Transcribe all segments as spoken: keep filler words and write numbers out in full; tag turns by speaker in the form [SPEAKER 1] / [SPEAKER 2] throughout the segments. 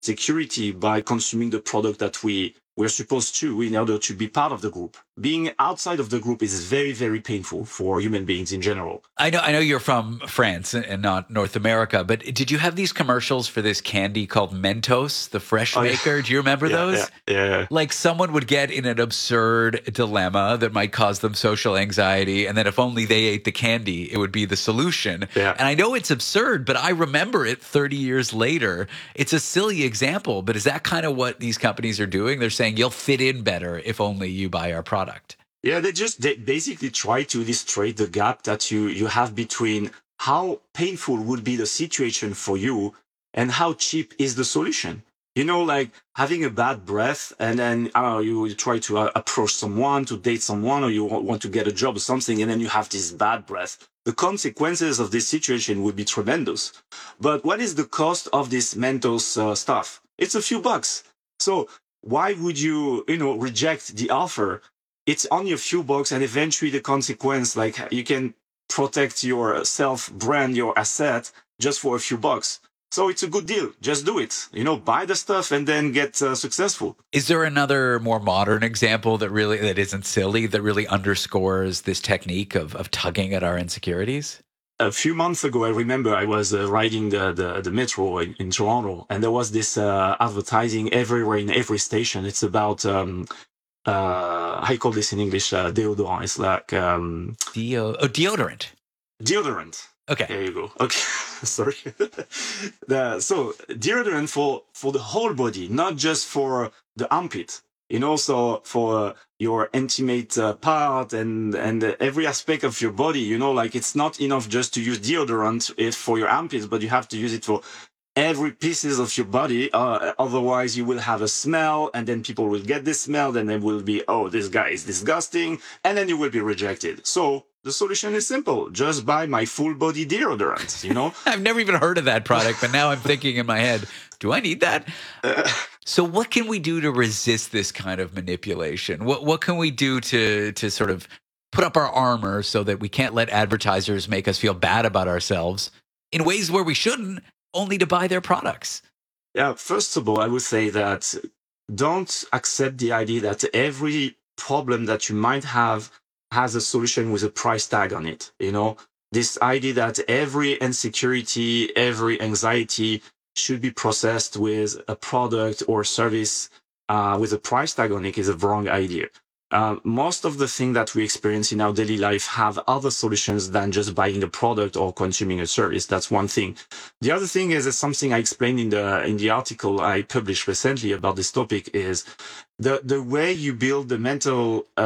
[SPEAKER 1] security by consuming the product that we we're supposed to in order to be part of the group. Being outside of the group is very, very painful for human beings in general.
[SPEAKER 2] I know I know you're from France and not North America, but did you have these commercials for this candy called Mentos, the fresh
[SPEAKER 1] Oh, yeah.
[SPEAKER 2] maker? Do you remember
[SPEAKER 1] Yeah,
[SPEAKER 2] those?
[SPEAKER 1] yeah, yeah.
[SPEAKER 2] Like someone would get in an absurd dilemma that might cause them social anxiety, and then if only they ate the candy, it would be the solution.
[SPEAKER 1] Yeah.
[SPEAKER 2] And I know it's absurd, but I remember it thirty years later. It's a silly example, but is that kind of what these companies are doing? They're saying you'll fit in better if only you buy our product.
[SPEAKER 1] Yeah, they just they basically try to illustrate the gap that you you have between how painful would be the situation for you and how cheap is the solution. You know, like having a bad breath, and then I don't know, you, you try to uh, approach someone, to date someone, or you want want to get a job or something, and then you have this bad breath. The consequences of this situation would be tremendous. But what is the cost of this Mentos uh, stuff? It's a few bucks. So why would you, you know, reject the offer? It's only a few bucks, and eventually the consequence, like you can protect your self brand, your asset, just for a few bucks. So it's a good deal. Just do it. You know, buy the stuff and then get uh, successful.
[SPEAKER 2] Is there another more modern example that really that isn't silly, that really underscores this technique of of tugging at our insecurities?
[SPEAKER 1] A few months ago, I remember I was uh, riding the, the, the metro in, in Toronto, and there was this uh, advertising everywhere in every station. It's about, um, uh, I call this in English, uh, deodorant. It's like um,
[SPEAKER 2] Deo- oh, deodorant.
[SPEAKER 1] Deodorant.
[SPEAKER 2] Okay.
[SPEAKER 1] There you go. Okay. Sorry. the, so deodorant for, for the whole body, not just for the armpit. You know, so for uh, your intimate uh, part and and uh, every aspect of your body, you know, like it's not enough just to use deodorant if for your armpits, but you have to use it for every pieces of your body. Uh, otherwise, you will have a smell, and then people will get this smell, and they will be, oh, this guy is disgusting, and then you will be rejected. So the solution is simple: just buy my full body deodorant. You know,
[SPEAKER 2] I've never even heard of that product, but now I'm thinking in my head, do I need that?
[SPEAKER 1] Uh,
[SPEAKER 2] So what can we do to resist this kind of manipulation? What what can we do to to sort of put up our armor so that we can't let advertisers make us feel bad about ourselves in ways where we shouldn't, only to buy their products?
[SPEAKER 1] Yeah, first of all, I would say that don't accept the idea that every problem that you might have has a solution with a price tag on it. You know, this idea that every insecurity, every anxiety should be processed with a product or service uh, with a price tag on it is a wrong idea. Uh, most of the things that we experience in our daily life have other solutions than just buying a product or consuming a service. That's one thing. The other thing is, is something I explained in the in the article I published recently about this topic is the the way you build the mental uh,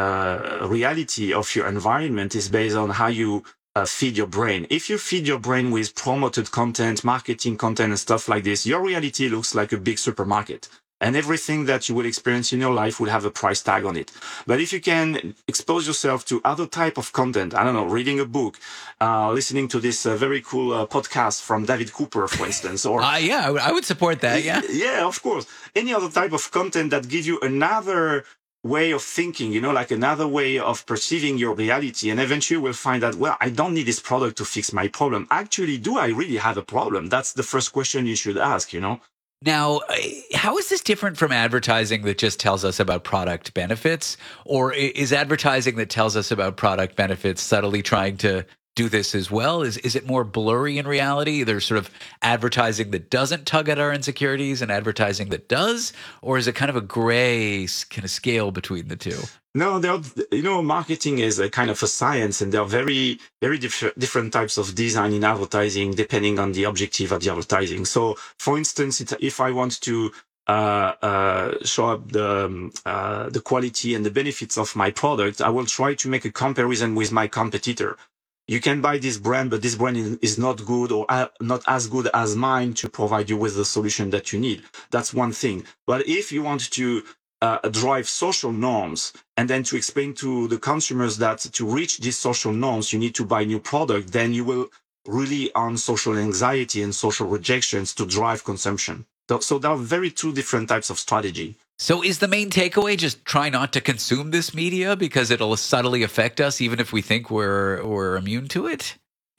[SPEAKER 1] uh, reality of your environment is based on how you Uh, feed your brain. If you feed your brain with promoted content, marketing content, and stuff like this, your reality looks like a big supermarket. And everything that you will experience in your life will have a price tag on it. But if you can expose yourself to other type of content, I don't know, reading a book, uh, listening to this uh, very cool uh, podcast from David Cooper, for instance, or
[SPEAKER 2] Uh, yeah, I would- I would support that, yeah.
[SPEAKER 1] yeah, of course, any other type of content that gives you another way of thinking, you know, like another way of perceiving your reality. And eventually we'll find that, well, I don't need this product to fix my problem. Actually, do I really have a problem? That's the first question you should ask, you know?
[SPEAKER 2] Now, uh, how is this different from advertising that just tells us about product benefits? Or i- is advertising that tells us about product benefits subtly trying to do this as well? Is is it more blurry in reality? There's sort of advertising that doesn't tug at our insecurities and advertising that does? Or is it kind of a gray s- kind of scale between the two?
[SPEAKER 1] No, there, you know, marketing is a kind of a science, and there are very, very diff- different types of design in advertising, depending on the objective of the advertising. So, for instance, it, if I want to uh, uh, show up the um, uh, the quality and the benefits of my product, I will try to make a comparison with my competitor. You can buy this brand, but this brand is, is not good or uh, not as good as mine to provide you with the solution that you need. That's one thing. But if you want to uh, drive social norms and then to explain to the consumers that to reach these social norms, you need to buy new product, then you will really on social anxiety and social rejections to drive consumption. So, so there are very two different types of strategy.
[SPEAKER 2] So is the main takeaway just try not to consume this media because it'll subtly affect us even if we think we're we're immune to it?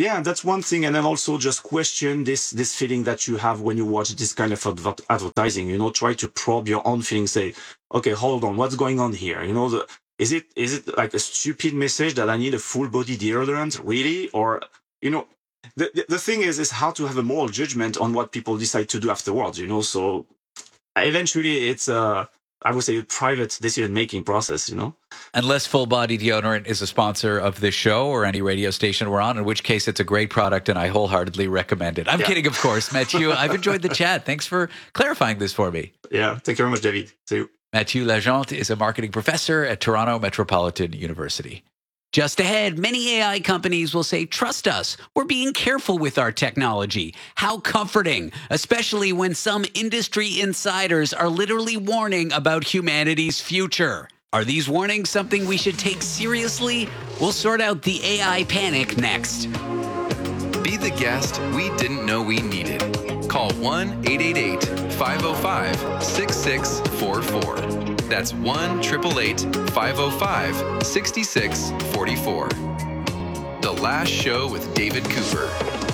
[SPEAKER 1] Yeah, that's one thing. And then also just question this this feeling that you have when you watch this kind of adver- advertising. You know, try to probe your own feelings. Say, okay, hold on, what's going on here? You know, the, is it is it like a stupid message that I need a full body deodorant, really? Or, you know, the, the the thing is is how to have a moral judgment on what people decide to do afterwards. You know, so eventually it's a, I would say, a private decision making process. You know.
[SPEAKER 2] Unless Full Body Deodorant is a sponsor of this show or any radio station we're on, in which case it's a great product and I wholeheartedly recommend it. I'm yeah. kidding, of course. Mathieu, I've enjoyed the chat. Thanks for clarifying this for me.
[SPEAKER 1] Yeah, thank you very much, David. See you.
[SPEAKER 2] Mathieu Lagente is a marketing professor at Toronto Metropolitan University. Just ahead, many A I companies will say, trust us, we're being careful with our technology. How comforting, especially when some industry insiders are literally warning about humanity's future. Are these warnings something we should take seriously? We'll sort out the A I panic next.
[SPEAKER 3] Be the guest we didn't know we needed. Call one eight eight eight, five oh five, six six four four. That's one eight eight eight, five oh five, six six four four. The Last Show with David Cooper.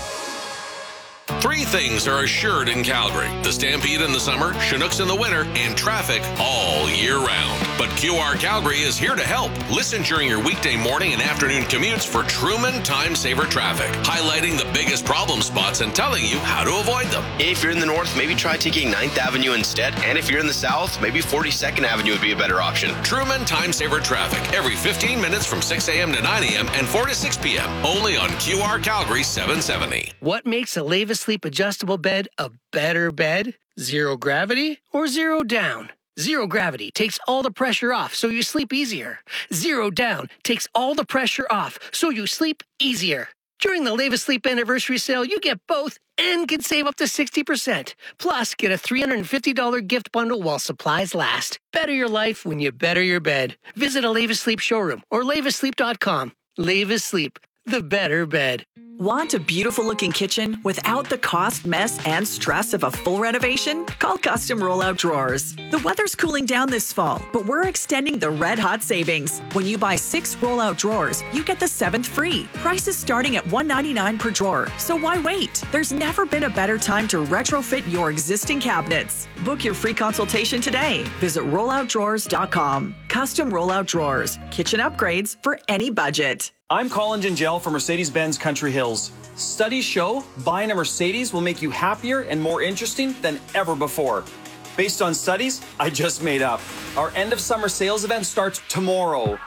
[SPEAKER 4] Three things are assured in Calgary: the Stampede in the summer, Chinooks in the winter, and traffic all year round. But Q R Calgary is here to help. Listen during your weekday morning and afternoon commutes for Truman Time Saver Traffic, highlighting the biggest problem spots and telling you how to avoid them.
[SPEAKER 5] If you're in the north, maybe try taking ninth Avenue instead. And if you're in the south, maybe forty-second Avenue would be a better option.
[SPEAKER 4] Truman Time Saver Traffic, every fifteen minutes from six a.m. to nine a.m. and four to six p.m. Only on Q R Calgary seven seventy.
[SPEAKER 6] What makes a Leva Sleep adjustable bed a better bed? Zero gravity or zero down? Zero gravity takes all the pressure off so you sleep easier. Zero down takes all the pressure off so you sleep easier. During the Leva Sleep anniversary sale, you get both and can save up to sixty percent. Plus, get a three hundred fifty dollars gift bundle while supplies last. Better your life when you better your bed. Visit a Leva Sleep showroom or leva sleep dot com. Leva Sleep, the better bed.
[SPEAKER 7] Want a beautiful looking kitchen without the cost, mess, and stress of a full renovation? Call Custom Rollout Drawers. The weather's cooling down this fall, but we're extending the red hot savings. When you buy six rollout drawers, you get the seventh free. Prices starting at one hundred ninety-nine dollars per drawer, so why wait? There's never been a better time to retrofit your existing cabinets. Book your free consultation today. Visit rollout drawers dot com. Custom Rollout Drawers. Kitchen upgrades for any budget.
[SPEAKER 8] I'm Colin Gingell from Mercedes-Benz Country Hills. Studies show buying a Mercedes will make you happier and more interesting than ever before. Based on studies I just made up. Our end of summer sales event starts tomorrow.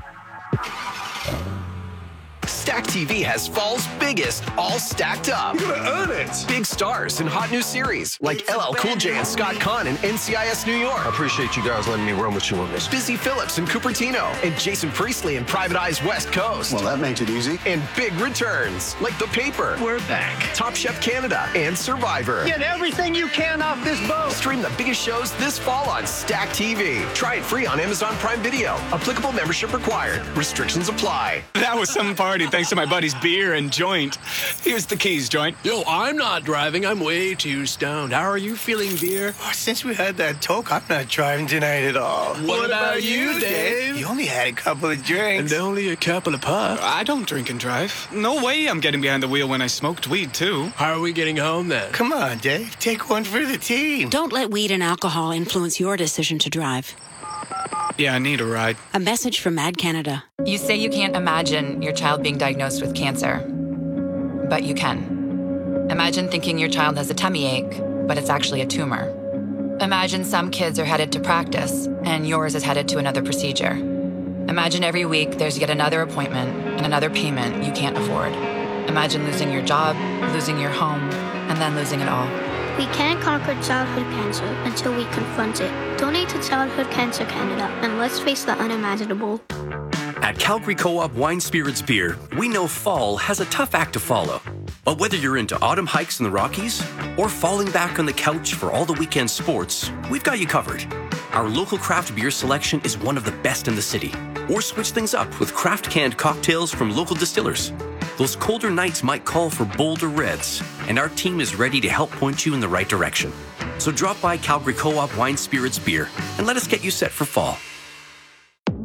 [SPEAKER 9] Stack T V has fall's biggest, all stacked up.
[SPEAKER 10] You're gonna earn it.
[SPEAKER 9] Big stars and hot new series like L L Cool J and Scott Conn in N C I S New York.
[SPEAKER 10] I appreciate you guys letting me run with you on this.
[SPEAKER 9] Busy Phillips and Cupertino and Jason Priestley in Private Eyes West Coast.
[SPEAKER 10] Well, that makes it easy.
[SPEAKER 9] And big returns like The Paper.
[SPEAKER 10] We're back.
[SPEAKER 9] Top Chef Canada and Survivor.
[SPEAKER 10] Get everything you can off this boat.
[SPEAKER 9] Stream the biggest shows this fall on Stack T V. Try it free on Amazon Prime Video. Applicable membership required. Restrictions apply.
[SPEAKER 11] That was some party thanks to my buddy's beer and joint. Here's the keys, joint.
[SPEAKER 12] Yo, I'm not driving. I'm way too stoned. How are you feeling, beer?
[SPEAKER 13] Oh, since we had that talk, I'm not driving tonight at all.
[SPEAKER 12] What, what about, about you, Dave?
[SPEAKER 13] You only had a couple of drinks.
[SPEAKER 12] And only a couple of puffs.
[SPEAKER 11] I don't drink and drive. No way I'm getting behind the wheel when I smoked weed, too.
[SPEAKER 12] How are we getting home, then?
[SPEAKER 13] Come on, Dave. Take one for the team.
[SPEAKER 14] Don't let weed and alcohol influence your decision to drive.
[SPEAKER 11] Yeah, I need a ride.
[SPEAKER 14] A message from Mad Canada.
[SPEAKER 15] You say you can't imagine your child being diagnosed with cancer, but you can. Imagine thinking your child has a tummy ache, but it's actually a tumor. Imagine some kids are headed to practice, and yours is headed to another procedure. Imagine every week there's yet another appointment and another payment you can't afford. Imagine losing your job, losing your home, and then losing it all.
[SPEAKER 16] We can't conquer childhood cancer until we confront it. Donate to Childhood Cancer Canada, and let's face the unimaginable.
[SPEAKER 17] At Calgary Co-op Wine Spirits Beer, we know fall has a tough act to follow. But whether you're into autumn hikes in the Rockies or falling back on the couch for all the weekend sports, we've got you covered. Our local craft beer selection is one of the best in the city. Or switch things up with craft canned cocktails from local distillers. Those colder nights might call for bolder reds, and our team is ready to help point you in the right direction. So drop by Calgary Co-op Wine Spirits Beer and let us get you set for fall.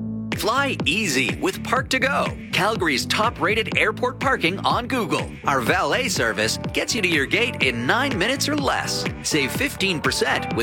[SPEAKER 18] Fly easy with Park to Go, Calgary's top-rated airport parking on Google. Our valet service gets you to your gate in nine minutes or less. Save fifteen percent with